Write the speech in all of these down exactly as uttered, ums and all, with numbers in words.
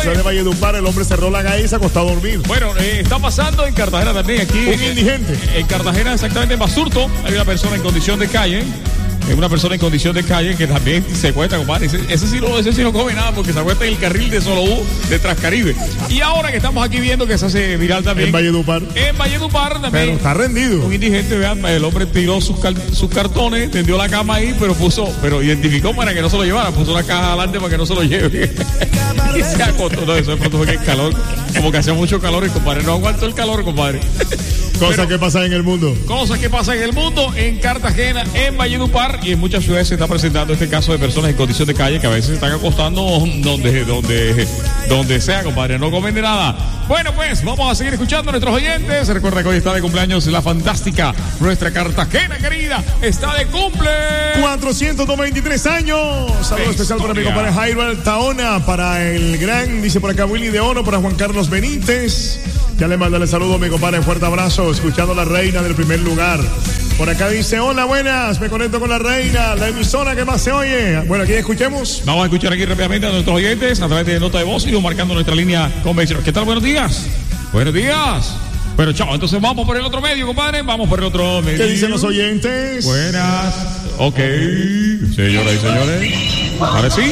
ciudad de Valledupar, el hombre cerró la galla y se acostó a dormir. Bueno, eh, está pasando en Cartagena también, aquí. Un indigente. En Cartagena, exactamente en Basurto, hay una persona en condición de calle. Una persona en condición de calle que también se acuesta, compadre. Ese, ese, sí no, ese sí no come nada porque se acuesta en el carril de Solo U de Transcaribe. Y ahora que estamos aquí viendo que se hace viral también. En Valledupar. En Valledupar también. Pero está rendido. Un indigente, vean, el hombre tiró sus, cal, sus cartones, tendió la cama ahí, pero puso, pero identificó para que no se lo llevara, puso una caja adelante para que no se lo lleve. Y se acostó. No, eso de pronto fue que el calor, como que hacía mucho calor y compadre, no aguantó el calor, compadre. Cosas que pasan en el mundo. Cosas que pasan en el mundo, en Cartagena, en Valledupar y en muchas ciudades se está presentando este caso de personas en condición de calle que a veces se están acostando donde, donde, donde sea, compadre, no comen de nada. Bueno, pues vamos a seguir escuchando a nuestros oyentes. Recuerda que hoy está de cumpleaños la fantástica, nuestra Cartagena querida, está de cumple. cuatrocientos veintitrés años. Saludo especial para mi compadre Jairo Altaona, para el gran, dice por acá Willy de Oro, para Juan Carlos Benítez. Ya le mando el saludo a mi compadre, fuerte abrazo, escuchando a la reina del primer lugar. Por acá dice, hola, buenas, me conecto con la reina, la emisora que más se oye. Bueno, aquí escuchemos. Vamos a escuchar aquí rápidamente a nuestros oyentes a través de nota de voz y marcando nuestra línea convencional. ¿Qué tal? Buenos días. Buenos días. Bueno, chao, entonces vamos por el otro medio, compadre, vamos por el otro medio. ¿Qué dicen los oyentes? Buenas. Ok, señoras y señores. Ahora sí.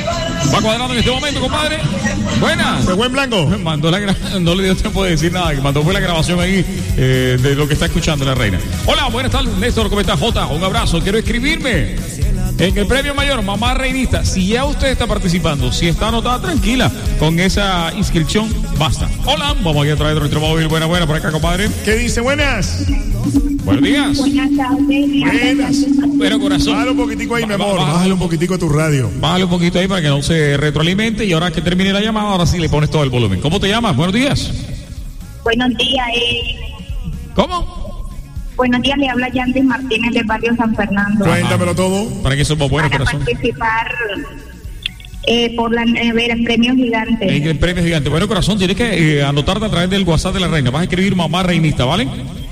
Va cuadrando en este momento, compadre. Buenas. ¿Se fue en blanco? Mandó la gra- no le dio tiempo de decir nada, que mandó fue la grabación ahí eh, de lo que está escuchando la reina. Hola, buenas tardes, Néstor, ¿cómo está? Jota, un abrazo, quiero escribirme en el premio mayor, mamá reinista. Si ya usted está participando, si está anotada, tranquila, con esa inscripción, basta. Hola, vamos aquí a traer nuestro móvil. Buena, buena, por acá, compadre. ¿Qué dice? Buenas. Buenos días. Buenas tardes. Buenas. Bueno, corazón. Bájale un poquitico ahí, mi amor. Bájale. Bájale un poquitico a tu radio. Bájale un poquito ahí para que no se retroalimente y ahora que termine la llamada, ahora sí le pones todo el volumen. ¿Cómo te llamas? Buenos días. Buenos días. Eh. ¿Cómo? Buenos días, le habla Yandy Martínez del barrio San Fernando. Cuéntamelo todo. Para que somos buenos, Para corazón. participar eh, por la nevera, el premio gigante. En el premio gigante. Bueno, corazón, tienes que eh, anotarte a través del WhatsApp de la reina. Vas a escribir mamá reinista, ¿vale?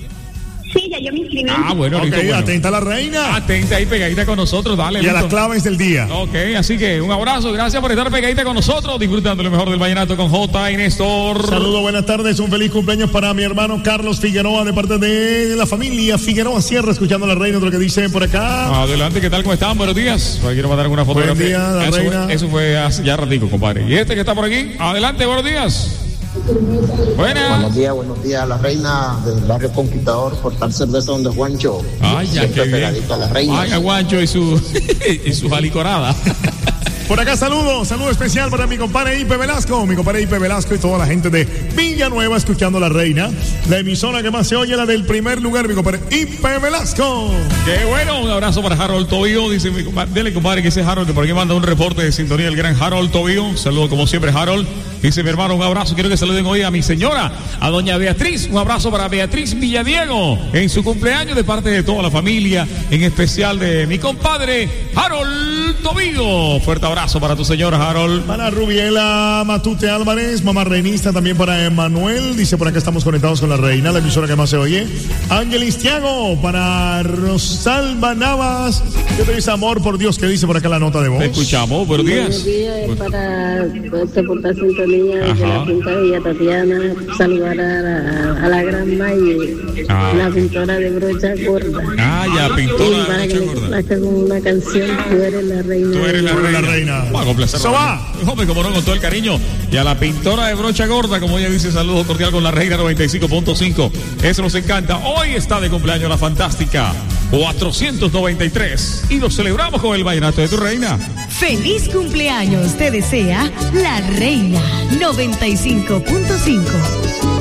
Sí, ya yo me inscribí. Ah, bueno, Ok, listo, bueno. atenta a la reina. Atenta ahí pegadita con nosotros, dale. Y a listo. las claves del día. Ok, así que un abrazo, gracias por estar pegadita con nosotros, disfrutando lo mejor del vallenato con J y Néstor. Saludos, buenas tardes, un feliz cumpleaños para mi hermano Carlos Figueroa de parte de la familia Figueroa Sierra, escuchando a la reina, lo que dice por acá. Adelante, ¿qué tal? ¿Cómo están? Buenos días. Pues quiero mandar alguna fotografía. Buen día, la eso, reina. Fue, eso fue hace ya ratico, compadre. Y este que está por aquí, adelante, buenos días. Buenas. Buenos días, buenos días, la reina del barrio Conquistador, Portal Cerveza donde Juancho. Ay, ya siempre que bien. pegadito a la reina. Ay, a Guancho y su, y su alicorada. Por acá saludos, saludo especial para mi compadre Ipe Velasco, mi compadre Ipe Velasco y toda la gente de Villanueva escuchando a la reina, la emisora que más se oye, la del primer lugar, mi compadre Ipe Velasco. Qué bueno, un abrazo para Harold Tobío, dice mi compadre, dele compadre que ese Harold, que por aquí manda un reporte de sintonía, el gran Harold Tobío, saludo como siempre Harold, dice mi hermano, un abrazo, quiero que saluden hoy a mi señora, a doña Beatriz, un abrazo para Beatriz Villadiego, en su cumpleaños de parte de toda la familia, en especial de mi compadre Harold Tobío, fuerte abrazo. Abrazo para tu señora Harold. Para Rubiela Matute Álvarez, mamá reinista, también para Emanuel, dice por acá estamos conectados con la reina, la emisora que más se oye. Ángel Istiago, para Rosalba Navas, ¿qué te dice amor por Dios? ¿Qué dice por acá la nota de voz? Te escuchamos, buenos días. Buenos días, para este portal sintonía de la Pinta Villa Tatiana, saludar a la, a la gran May, ah. la pintora de brocha gorda. Ah, ya, pintora y para de que brocha le gorda. plazca con una canción, tú eres la reina. Tú eres la reina. La reina. Va a complacer. Eso va. Hombre, como no, con todo el cariño. Y a la pintora de brocha gorda, como ella dice, saludo cordial con la reina noventa y cinco punto cinco. Eso nos encanta. Hoy está de cumpleaños la fantástica cuatrocientos noventa y tres. Y lo celebramos con el vallenato de tu reina. Feliz cumpleaños, te desea la reina noventa y cinco punto cinco.